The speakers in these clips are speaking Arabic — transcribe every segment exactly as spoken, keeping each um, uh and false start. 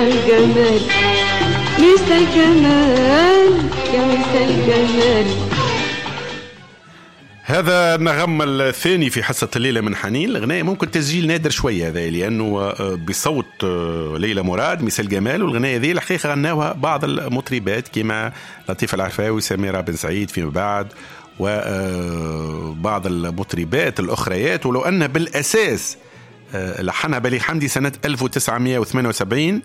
الجمال مثل الجمال يا مثل الجمال. هذا النغم الثاني في حصة الليلة من حنين. الغناء ممكن تسجيل نادر شوية هذا، لأنه بصوت ليلى مراد مثل جمال. والغناء ذي الحقيقة غناوها بعض المطربات كما لطيفة العرفاوي، سميرة بن سعيد فيما بعد، وبعض المطربات الأخريات. ولو أن بالأساس لحنها بليغ حمدي سنة ألف وتسعمائة وثمانية وسبعين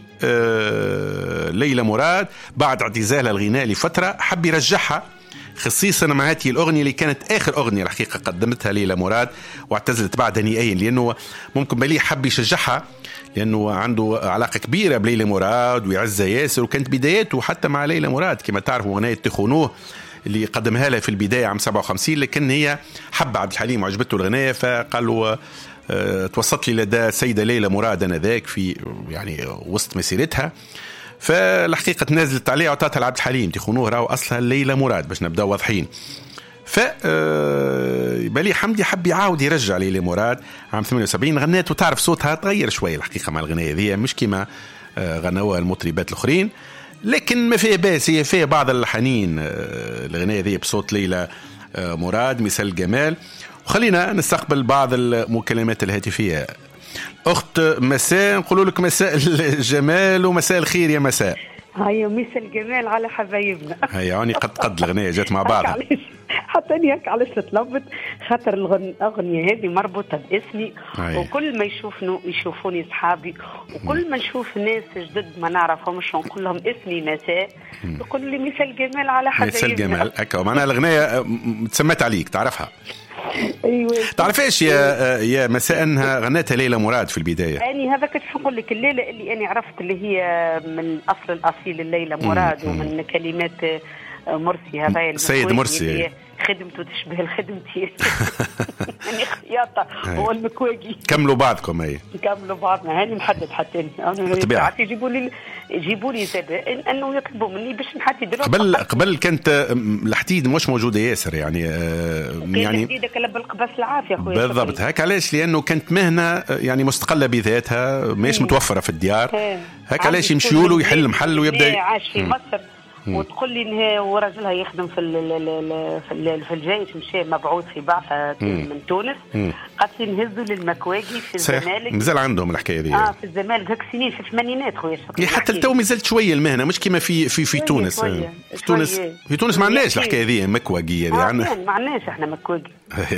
لليلى مراد بعد اعتزالها الغناء لفترة، حب يرجعها خصيصا مع هذه الأغنية اللي كانت آخر أغنية الحقيقة قدمتها ليلى مراد واعتزلت بعد نهائيا، لأنه ممكن بليغ حب يشجعها لأنه عنده علاقة كبيرة بليلى مراد ويعزها ياسر، وكانت بداياته حتى مع ليلى مراد كما تعرفوا أغنية تخونوه اللي قدمها لها في البداية عام سبعة وخمسين. لكن هي حب عبد الحليم وعجبته الغناية، فقالوا أه توسط لي لدى سيدة ليلى مراد أنا ذاك في يعني وسط مسيرتها، فالحقيقة تنازلت عليه وعطاتها لعبد الحليم. تخونوه راهو أصلها ليلى مراد باش نبدأ واضحين. ف بليغ حمدي حب يعاود يرجع ليلى مراد عام ثمانية وسبعين. غنات وتعرف صوتها تغير شوية الحقيقة مع الغناية ذي، مش كما غنوها المطربات الآخرين، لكن ما فيها باس، هي فيها بعض الحنين الغناية ذي بصوت ليلى مراد مثل الجمال. وخلينا نستقبل بعض المكالمات الهاتفية. أخت مساء، نقول لك مساء الجمال ومساء الخير يا مساء. هيا مساء الجمال على حبايبنا. هيا عوني قد قد الغنية جات مع بعضها. حتى هيك علاش تلخبط، خاطر الأغنية هذه مربوطة باسمي. هي. وكل ما يشوفني يشوفوني صحابي، وكل ما نشوف ناس جدد ما نعرفهمش نقول لهم اسمي مساء، يقول لي مساء الجمال على حبايبنا. مساء الجمال هكا معناها الغنية تسمت عليك تعرفها. ايوه تعرف ايش يا يا مساء انها غنتها ليلى مراد في البدايه؟ اني هذا كنت نقول لك الليله اللي انا عرفت اللي هي من الاصل الاصيل الليلى مراد، ومن كلمات مرسي هذا سيد مرسي خدمته تشبه الخدمتي يعني خياطه هو المكواجي. كملوا بعضكم هي كملوا بعضنا هاني محدد حتى انا ساعات يجيبوا لي يجيبوا لي زبائن انه يطلبوا مني باش نحدد. قبل قبل كانت الحديد مش موجوده ياسر يعني يعني الحديد كلب بالقباس العافيه خويا بالضبط. هيك علاش؟ لانه كانت مهنه يعني مستقله بذاتها ماهيش متوفره في الديار. هيك علاش يمشيوا له يحل محل ويبدا عاش في مصر. وتقول لي انها ورجلها يخدم في في في الجيش، مشى مبعوث في بعثه من تونس. قالت لي نهزوا للمكواجي في الزمالك. مازال عندهم الحكايه دي؟ اه في الزمالك هاك سنين في الثمانينات خويا شكرا. حتى التو مازالت شويه المهنه مش كما في في في تونس. شوية. في تونس شوية. في تونس ما عندناش الحكايه دي مكواجيه دي عندنا. ما عندناش احنا مكواجي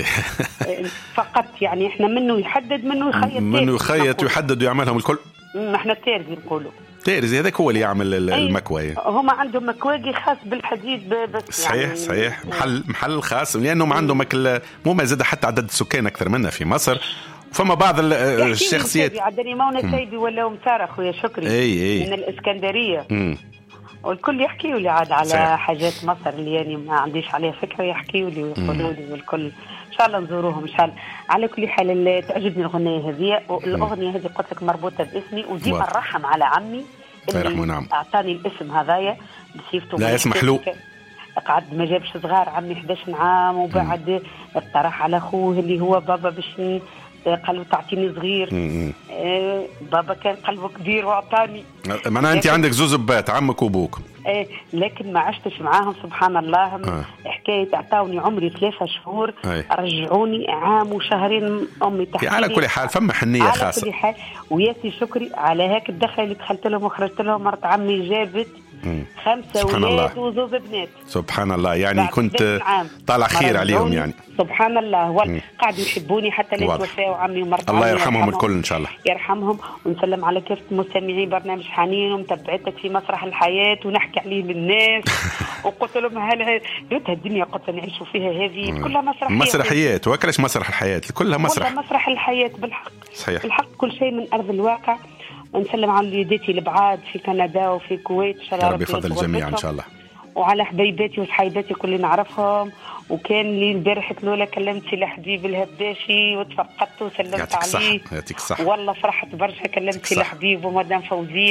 فقط يعني احنا منه يحدد منه يخيط منه يخيط ويحدد ويعملهم الكل. احنا التارزي نقولوا تارزي هذاك هو اللي يعمل المكواجي. هما عندهم مكواجي خاص بالحديد بس صحيح يعني صحيح محل محل خاص لانهم عندهم مكل مو ما زاد حتى عدد السكان اكثر منا في مصر. فما بعض الشخصيات عدني مونا سيدي ولا مسار اخويا شكري اي اي من الاسكندريه. مم. والكل يحكيوا لي عاد على صحيح. حاجات مصر اللي يعني ما عنديش عليها فكره يحكيوا لي ويقولوا لي، والكل ان شاء الله نزوروهم ان شاء الله. على كل حال تعجبني الاغنيه هذه، والاغنيه هذه قلت لك مربوطه باسمي، وديما نرحم على عمي اللي نعم. اعطاني الاسم هذايا بصيفته لا يسمح له. قعد ما جابش صغار عمي إحدى عشر عام، وبعد اقترح على اخوه اللي هو بابا باش قال له تعطيني صغير. آه بابا كان قلبه كبير واعطاني. معناها انت عندك زوز بات عمك وابوك. آه لكن ما عشتش معاهم سبحان الله. آه. حكايه اعطاوني عمري ثلاثة شهور. آه. رجعوني عام وشهرين امي تحكي على كل حال فما حنيه على خاصه. على كل حال وياسي شكري على هيك الدخل اللي دخلت لهم وخرجت لهم. مرت عمي جابت مم. خمسة ولاد وزوز بنات سبحان الله. يعني كنت طالع خير عليهم يعني سبحان الله. قاعدوا يحبوني حتى اللي توفاوا عمي ومرت الله يرحمهم الكل ان شاء الله يرحمهم. ونسلم على كافة مستمعين برنامج حنين ومتبعتك في مسرح الحياة ونحكي عليه للناس. وقلت لهم هل ريتها الدنيا قلت نعيشوا فيها هذه كلها مسرحيات مسرحيات وكلاش مسرح الحياة كلها مسرح كلها مسرح الحياة بالحق. صحيح. بالحق كل شيء من أرض الواقع. ونسلم على والدتي البعاد في كندا وفي الكويت ان شاء الله ربي يفضل الجميع ان شاء الله. وعلى حبيباتي وصحيباتي كل نعرفهم. وكان لي البارحة الأولى كلمت سي الحبيب الهباشي وتفقدت وسلمت عليه. يعطيك الصحة. والله فرحت برشا. كلمت سي الحبيب ومدام فوزية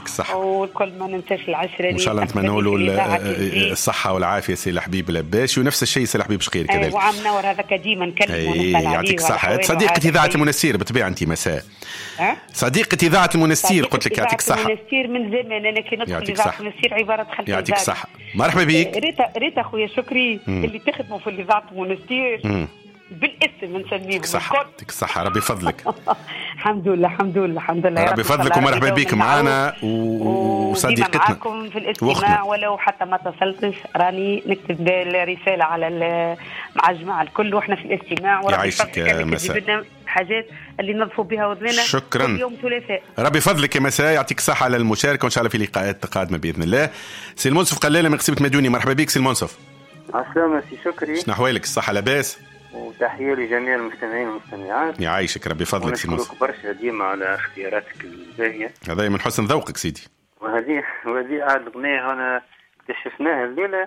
يعطيك الصحة. والكل ما ننساش العشرة إن شاء الله نتمنى له الصحة والعافية سي الحبيب لباشي، ونفس الشيء سي الحبيب شقير كذلك. وعم نور هذاك ديما نكلمه ونسأل عليه. يعطيك الصحة. صديقة إذاعة المنستير بالطبيعة أنت مساء. صديقة إذاعة المنستير قلت لك يعطيك الصحة. المنستير من زمان أنا كي ندخل إذاعة المنستير عبارة خلف. يعطيك الصحة. مرحبا بك. ريتا ريتا خويا شكري اللي تخدموا في إذاعة المنستير بالاسم نسميهم. يعطيك الصحة ربي فضلك. الحمد لله الحمد لله الحمد لله ربي فضلك ومرحبا بك معنا وصديقتنا معكم في الاستماع. ولو حتى ما اتصلتش راني نكتب الرسالة على مع الجماعة الكل واحنا في الاستماع. وربي فضلك يا مساء حاجات اللي نظفوا بها وذننا. شكرا. يوم ثلاثاء. ربي فضلك يا مساء يعطيك الصحة على المشاركة وإن شاء الله في لقاءات قادمة بإذن الله. سي المنصف قلالة من قسيمة مديوني مرحبا بك سي المنصف. عسلامة سي شكري. شنو أحوالك؟ الصحة لاباس؟ وتحية لجميع المستمعين والمستمعات. يعيشك ربي فضلك سي المنصف. ونشكرك برشا ديما على اختياراتك الباهية. هذا من حسن ذوقك سيدي. وهذه وهذه عاد الأغنية هنا اكتشفناها الليلة.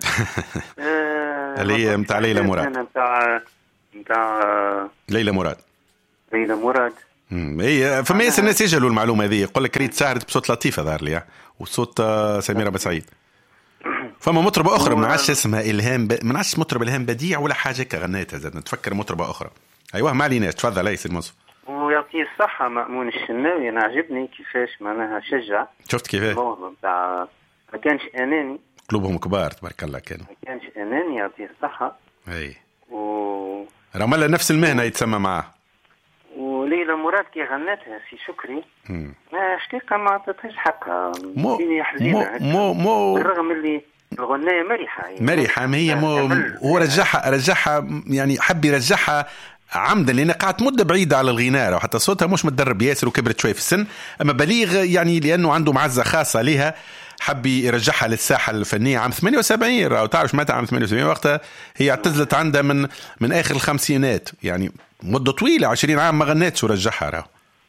اللي هي متاع ليلى مراد. متاع متاع ليلى مراد. ليلى مراد. امم هي فما ياسر الناس يجهلوا المعلومة هذه، يقول لك ريت سهرت بصوت لطيفة ظهر لي وصوت سميرة بسعيد. فما مطربة أخرى ما عادش اسمها إلهام ب... ما عادش مطرب إلهام بديع ولا حاجة كغنيتها زاد نتفكر مطربة أخرى. أيوة ما عليناش تفضل ليس المنصف. ويعطيه الصحة مأمون الشناوي. أنا عجبني كيفاش معناها شجع. شفت كيفاش؟ الموضوع بتاع ما كانش أناني. قلوبهم كبار تبارك الله كانوا. ما كانش أناني يعطيه الصحة. أي. و. رملا نفس المهنة يتسمى معاه. وليلى مراد كي غنتها سي شكري مم. ما حقيقة ما عطتهاش حقها. مو مو مو مو بالرغم اللي الغناية مريحة مريحة ما هي مو هو رجعها رجعها يعني حب يرجعها عمدا لأن قاعدت مدة بعيدة على الغناء وحتى صوتها مش متدرب ياسر وكبرت شوي في السن، أما بليغ يعني لأنه عنده معزة خاصة لها حب يرجعها للساحة الفنية عام ثمانية وسبعين. أو تعرف متى عام ثمانية وسبعين وقتها هي اعتزلت عندها من من آخر الخمسينات يعني مدة طويلة عشرين عام ما غنتش ورجعها راهو.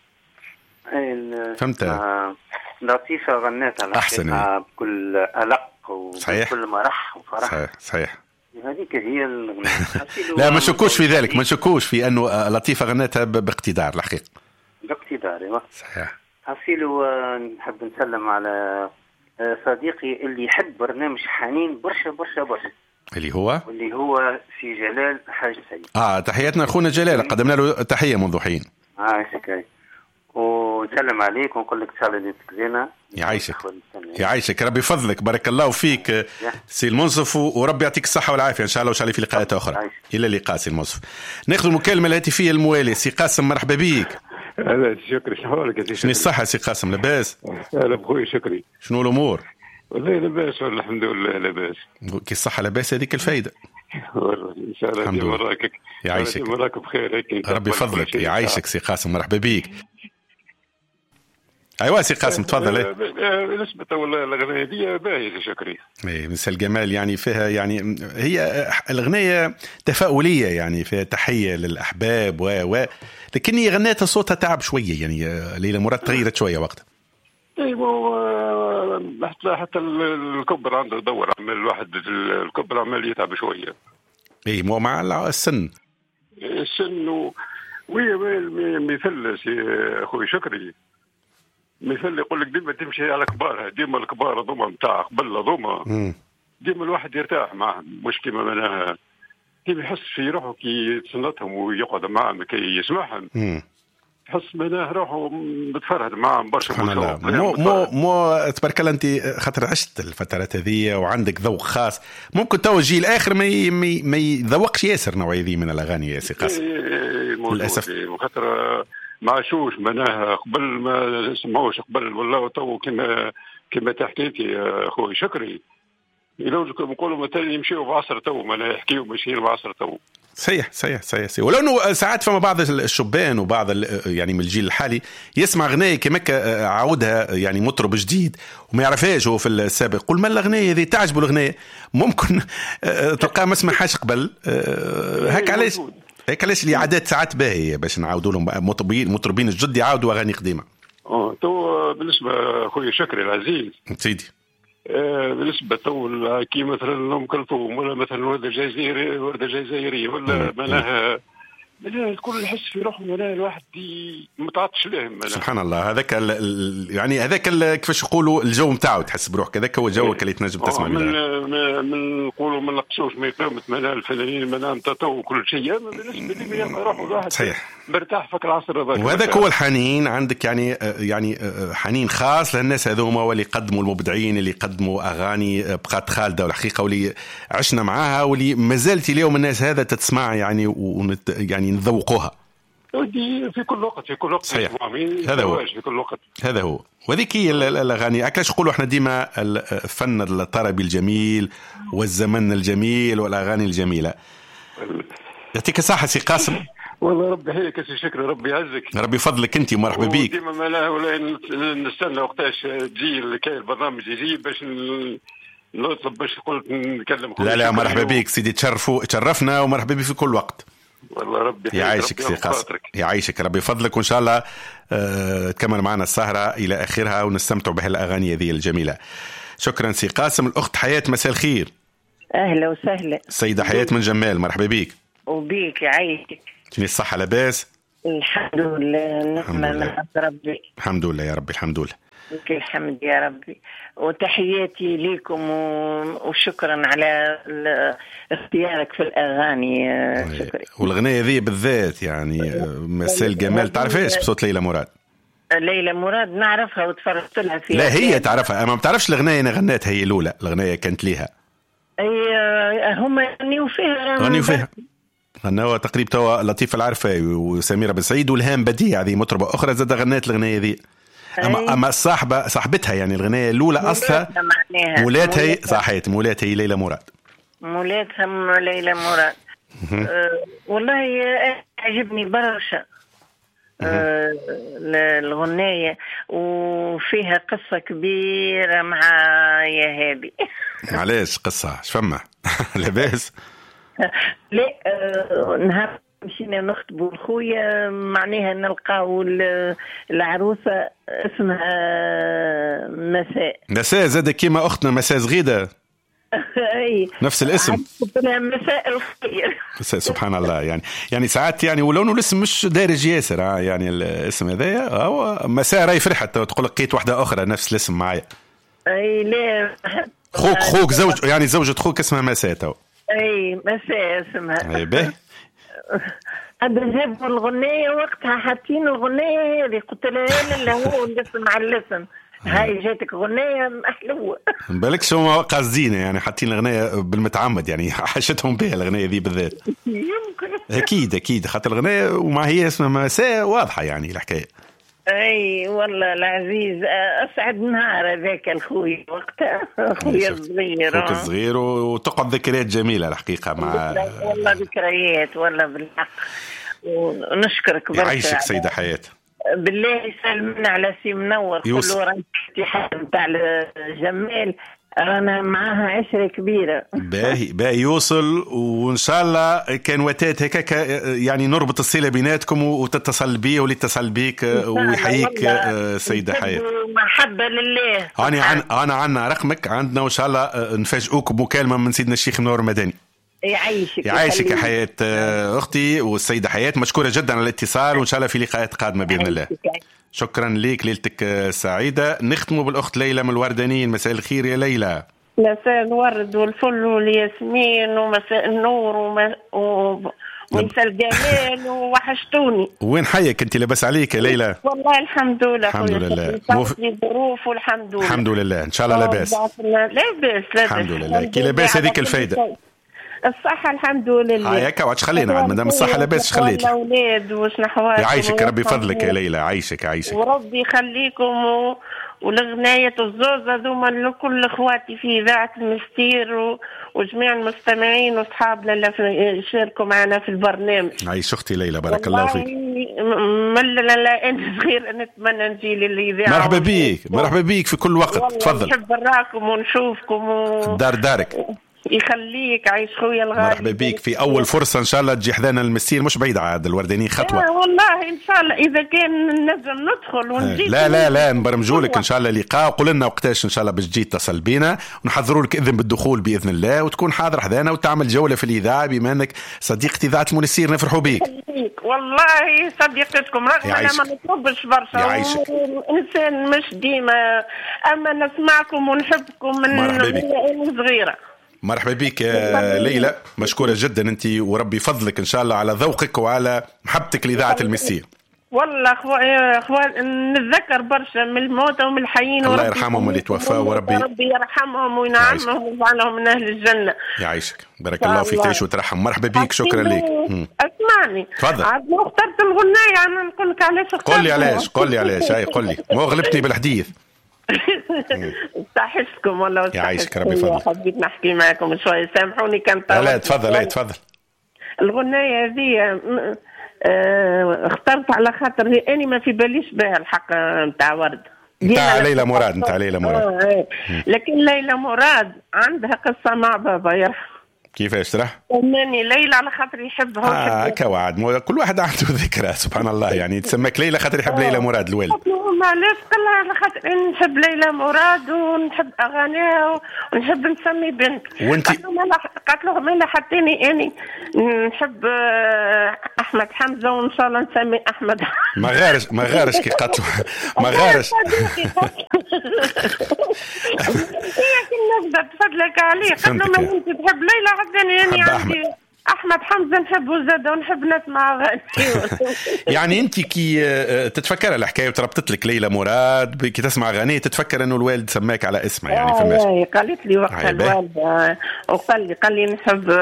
فهمت؟ لطيفة غنت على أحسن بكل ألق وبكل مرح وفرح. صحيح صحيح. هذيك هي لا ما شكوش في ذلك، ما شكوش في أنه لطيفة غنتها باقتدار الحقيقة. باقتدار ايوه صحيح. حسيلو نحب نسلم على صديقي اللي يحب برنامج حنين برشا برشا برشا اللي هو اللي هو سي جلال حاج سيد. اه تحياتنا اخونا جلال قدمنا له تحيه منذ حين. اه شكرا ونسلم عليك ونقول لك تسالي ليك زينه. يعيشك يعيشك ربي فضلك بارك الله فيك سي المنصف وربي يعطيك الصحه والعافيه ان شاء الله وان شاء الله في لقاءات اخرى. عايشك. الى اللقاء سي المنصف. ناخذ المكالمه الهاتفيه المواليه سي قاسم مرحبا بك. هلا شكري شنو حالك يا سي؟ شنو الصحه سي قاسم لاباس؟ هلا بخوي شكري. شنو الامور؟ والله لاباس والله الحمد لله لاباس. كي الصحه لاباس هذيك الفايده. والله ان شاء الله الحمد لله. يعيشك مراك بخير هيك. ربي فضلك يعيشك سي قاسم مرحبا بك. ايوه سي قاسم تفضل. بالنسبه والله الاغنيه دي باهيه شكري. اي مثل الجمال يعني فيها يعني هي الاغنيه تفاؤليه يعني فيها تحيه للاحباب و و لكني غنيتها صوتها تعب شويه يعني ليلى مراد تغيرت شويه وقتها. ايوه حتى حتى الكبر عنده دور عمل الواحد الكبر عمال يتعب شويه. اي مو مع السن السن و ويا مثل يا اخوي شكري مثل يقول لك ديما تمشي على كبارها ديما الكبار ضمه نتاع قبل ضمه ديما الواحد يرتاح معه مش كيما معناها كيف يحس في روحه كي يتسنتهم ويقعد معهم كي يسمعهم يحس معناه روحه بتفرهد معهم برشا. مو مو مو تبارك الله انت خاطر عشت الفترات هذه وعندك ذوق خاص ممكن تو الجيل الاخر ما ما, ما يذوقش ياسر نوعيه ذي من الاغاني يا سي قاسم. للاسف خاطر ما عاشوش معناها قبل ما سمعوش قبل والله تو كما كما تحكيتي يا اخوي شكري يلوجكم نقولوا مثلا يمشيوا بعصر تو ما يحكيوا ماشيين بعصر تو. صحيح صحيح صحيح صحيح. ولو انه ساعات فما بعض الشبان وبعض يعني من الجيل الحالي يسمع اغنيه كما عاودها يعني مطرب جديد وما يعرفهاش هو في السابق قل ما الاغنيه هذه تعجبه الاغنيه ممكن تلقاه ما سمعهاش قبل هيك علاش هيك علاش اللي عادات ساعات باهيه باش نعاودوا لهم مطربين مطربين الجد يعاودوا اغاني قديمه. اه تو بالنسبه اخوي شكري العزيز سيدي آه بالنسبه تو كي مثلا ام كلثوم ولا مثلا ورده جزائريه ورده جزائريه ولا معناها الكل يحس في روحه ولا الواحد متعطش لهم. سبحان الله. هذاك يعني هذاك كيفاش يقولوا الجو نتاعو تحس بروحك هذاك هو جوك اللي تنجم تسمع من من نقولوا ما نقصوش ما يقيمة منها الفنانين منها تطو وكل شيء بالنسبه لي يلقى روحه الواحد صحيح مرتاح في العصر هذا. وهذاك هو الحنين عندك يعني يعني حنين خاص للناس هذوما واللي يقدموا المبدعين اللي يقدموا اغاني بقات خالده والحقيقه واللي عشنا معاها واللي ما زالت اليوم الناس هذا تسمع يعني ونت يعني نذوقوها في كل وقت في كل وقت. صحيح. هذا هو في كل وقت هذا هو. وذيك هي الاغاني. علاش نقولوا احنا ديما الفن الطربي الجميل والزمن الجميل والاغاني الجميله. يعطيك الصحه سي قاسم. والله ربي يحييك سي شكري ربي يعزك ربي فضلك انت مرحبا بيك. ديما ما لا ولا نستنى وقتاش تجي كاين البرنامج يجي باش نطلب باش قلت نتكلم. لا لا مرحبا بيك سيدي تشرفوا تشرفنا ومرحبا بك في كل وقت. والله ربي يعيشك سي قاسم يعيشك ربي فضلك وان شاء الله أه تكمل معنا السهره الى اخرها ونستمتع بهالاغاني هذه الجميله. شكرا سي قاسم. الاخت حياه مساء الخير. اهلا وسهلا. السيده حياه من جمال مرحبا بيك. وبيك يعيشك. شنو الصحه لاباس؟ الحمد لله نعمه من عند ربي. الحمد لله يا ربي الحمد لله. لك الحمد يا ربي وتحياتي لكم وشكرا على اختيارك في الأغاني. شكرا. والغنية ذي بالذات يعني مساء الجمال تعرفيش بصوت ليلى مراد؟ ليلى مراد نعرفها وتفرجت لها فيها. لا هي تعرفها أما ما بتعرفش الغنية أنا غنيتها هي الأولى. الغنية كانت ليها أي هم غنيوا فيها غنيوا فيها غنوا تقريبا توا لطيف العرفاوي وسميرة بن سعيد والهام بديع هذه مطربة أخرى زاد غنيت الغنية ذي. أما أما الصاحبة صاحبتها يعني الغنية الأولى أصلها مولاتها صحيت مولاتها ليلى مراد. مولاتها ليلى مراد. أه والله عجبني برشا أه الغنية وفيها قصة كبيرة مع يا هادي. معليش قصة شفمة لاباس. لا أه نهار مشينا نخطبوا الخويا معناها نلقاو العروسة اسمها مساء. مساء زاد كيما أختنا مساء زغيدة. أي نفس الاسم. مساء الخير. سبحان الله يعني يعني ساعات يعني ولو الاسم مش دارج ياسر يعني الاسم هذا هو مساء راي فرحت تقول لقيت واحدة أخرى نفس الاسم معايا. أي لا خوك خوك زوج يعني زوجة خوك اسمها مساء تو. أي مساء اسمها. أي به. هذا جابوا الغنية وقتها حاطين الغنية اللي قلت لها لا هو الاسم على الاسم. هاي جاتك غنية محلوة. بالكش هم قاصدين يعني حاطين الغنية بالمتعمد يعني حاشتهم بها الغنية ذي بالذات. يمكن. أكيد أكيد خاطر الغنية وما هي اسمها مساء واضحة يعني الحكاية. اي والله العزيز اسعد نهار هذاك الخوي وقتها اخويا الصغير اخوك الصغير وتقعد ذكريات جميله الحقيقه مع والله ذكريات والله بالحق ونشكرك برشا. يعيشك سيده حياه. بالله يسلمنا على سي منور كله راهي اتحاد نتاع الجمال رانا معاها عشرة كبيرة. باهي باهي يوصل وإن شاء الله كان وتات هيك يعني نربط الصلة بيناتكم وتتصل بيه واللي اتصل بيك ويحييك سيدة حياة. محبة لله. أنا عن أنا عنا رقمك عندنا وإن شاء الله نفاجئوك بمكالمة من سيدنا الشيخ منور مدني. يعيشك يعيشك يا حياة أختي والسيدة حياة مشكورة جدا على الاتصال وإن شاء الله في لقاءات قادمة بإذن الله. شكرا ليك ليلتك سعيدة. نختموا بالأخت ليلى من الوردانيين. مساء الخير يا ليلى. مساء الورد والفل والياسمين ومساء النور وما... و... ومساء الجمال ووحشتوني. وين حيك انت لاباس عليك يا ليلى؟ والله الحمد لله الحمد لله موف... ظروف والحمد لله الحمد لله ان شاء الله لاباس. لاباس لاباس الحمد لله كي لاباس هذيك الفايدة. الصحة الحمد لله. هايك وعش خلينا مادام الصحة لاباس خليت. الأولاد وش نحوات. يعيشك ربي فضلك يا ليلى عايشك عايشك. وربي يخليكم و... والغناية الزوزة دوما لكل اخواتي في اذاعة المستير و... وجميع المستمعين واصحابنا اللي يشاركوا معنا في البرنامج. عايش اختي ليلى بارك الله فيك. ملا لا لا انت صغير نتمنى نجي للاذاعة. مرحبا بيك مرحبا بيك في كل وقت تفضل. نحب نراكم ونشوفكم و... دار دارك. يخليك عايش خويا الغالي. مرحبا بيك في اول فرصه ان شاء الله تجي حدانا المسير، مش بعيد عاد الورداني خطوه. آه والله ان شاء الله اذا كان نجم ندخل ونجي. لا لا لا نبرمجوا لك ان شاء الله لقاء، وقول لنا وقتاش ان شاء الله باش تجي تتصل بينا ونحضروا لك اذن بالدخول باذن الله، وتكون حاضر حدانا وتعمل جوله في الاذاعه بما انك صديقه اذاعه المنسير. نفرحوا بيك والله صديقتكم، رغم انا ما نطلبش برشا انسان مش ديما، اما نسمعكم ونحبكم من من صغيره. مرحبا بك يا ليلى، مشكورة جدا انت وربي فضلك ان شاء الله على ذوقك وعلى محبتك لإذاعة المسير. والله اخوان اخوان نتذكر برشا من الموتى ومن الحيين، الله يرحمهم اللي توفوا وربي ربي يرحمهم وينعمهم ويجعلهم من اهل الجنة. يعيشك بارك الله فيك، تعيش وترحم. مرحبا بيك، شكرا لك. اسمعني تفضل. عاد اخترت الغناية، انا نقول لك علاش اخترت. قول لي علاش، قول لي علاش، هاي قول لي، مو غلبتني بالحديث. استحسكم والله، يعيشك ربي فضلك. حبيت نحكي معكم شويه، سامحوني كانت. لا تفضل، لا تفضل. الغنايه هذه اه اخترت على خاطر اني ما في باليش بها الحق نتاع ورد نتاع ليلى مراد، نتاع ليلى مراد. آه لكن ليلى مراد عندها قصه مع بابا يرحم. كيفاش ترى؟ أمني ليلى على خاطر يحبها. آه كوعد، كل واحد عنده ذكرى سبحان الله، يعني تسمك ليلى خاطر يحب ليلى مراد الوالد. معلش قال على خاطر إني نحب ليلى مراد ونحب أغانيها ونحب نسمي بنت. وأنت؟ قالت له مالا حطيني إني نحب أحمد حمزة وإن شاء الله نسمي أحمد. ما غارش ما غارش كي قالت له ما غارش. هي كنا نقدر تفضلك عليه، قالت له ما أنت تحب ليلى عدني يعني عندي أحمد حمزة نحبه زاد ونحب نسمع أغاني. يعني أنت كي تتفكر الحكاية وتربطت لك ليلى مراد كي تسمع أغاني تتفكر إنه الوالد سماك على اسمه يعني فماش؟ آه قالت لي وقت الوالد وقال لي قال لي نحب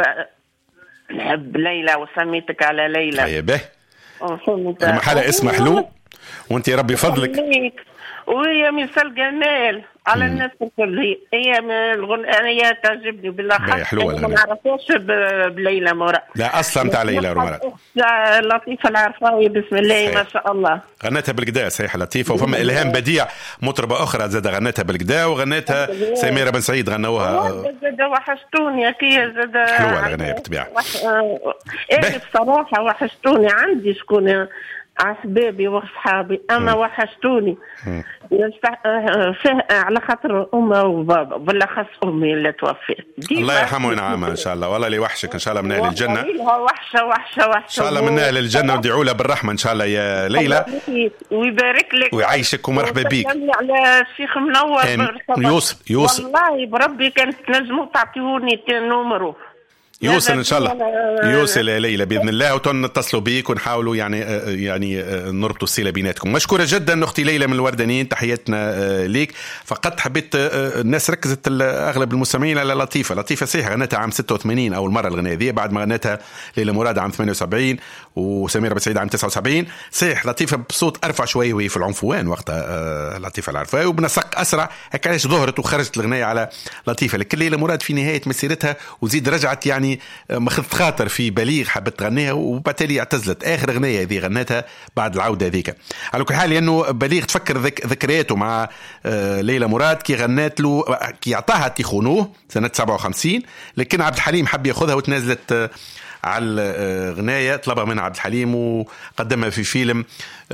نحب ليلى وسميتك على ليلى. أيه به. المحل اسمه حلو وأنت ربي فضلك. وهي مثال جمال على الناس الكل، هي من الغنية تعجبني بالأخص. حلوة ما نعرفوش بليلى مراد. لا أصلا تاع ليلى مراد. لطيفة العرفاوي بسم الله ما شاء الله. غنتها بالقدا صحيح لطيفة، وفما إلهام بديع مطربة أخرى زاد غنتها بالقدا وغنتها سميرة بن سعيد غنوها. زاد وحشتوني كي زاد حلوة الغناية بالطبيعة. إيه بصراحة وحشتوني، عندي شكون أحبابي وأصحابي أما م. وحشتوني يستح... فيه على خاطر أمه وبابا بالأخص أمي اللي توفيت. الله يرحمه وينعمها إن شاء الله. والله اللي وحشك إن شاء الله من أهل الجنة. وحشة وحشة وحشة إن شاء الله من أهل الجنة، ودعوا له بالرحمة إن شاء الله يا ليلى ويبارك لك ويعيشك ومرحبا بيك. على الشيخ منور يوسف يوسف والله بربي كانت تنجموا تعطيوني نومرو يوصل ان شاء الله، يوصل يا ليلى باذن الله، وتنتصلوا بيك ونحاولوا يعني يعني نربطوا الصله بيناتكم. مشكوره جدا اختي ليلى من الوردانيين، تحياتنا ليك. فقط حبيت الناس ركزت اغلب المستمعين على لطيفه. لطيفه صحيح غنتها عام ستة وثمانين اول مره الغنايه ذي، بعد ما غنتها ليلى مراد عام ثمانية وسبعين وسميرة بن سعيد عام تسعة وسبعين. صحيح لطيفه بصوت ارفع شويه وهي في العنفوان وقتها لطيفه العرفاوي، وبنسق اسرع هيك علاش ظهرت وخرجت الغنايه على لطيفه. لكن ليلى مراد في نهايه مسيرتها وزيد رجعت يعني مخذت خاطر في بليغ حبت تغنيها وبالتالي اعتزلت. اخر اغنيه هذه غنتها بعد العوده هذيك. على كل حال لانه بليغ تفكر ذك ذكرياته مع ليلى مراد كي غنت له كي اعطاها تيخونوه سنه سبعة وخمسين، لكن عبد الحليم حب ياخذها وتنازلت على الغناية، طلبها من عبد الحليم وقدمها في فيلم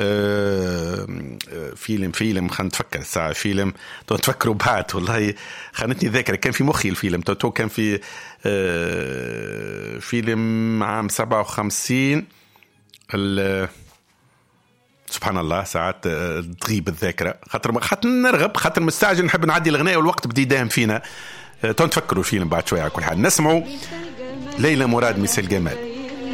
فيلم فيلم خلينا نتفكر الساعة فيلم تو تفكروا بعد والله خانتني ذاكرة، كان في مخي الفيلم تو كان في فيلم عام سبعة وخمسين. سبحان الله ساعات تغيب الذاكرة، خاطر خاطر نرغب خاطر مستعجل نحب نعدي الغناية والوقت بدي يداهم فينا. تو تفكروا الفيلم بعد شوية. على كل حال نسمعوا ليلى مراد مثل جمال.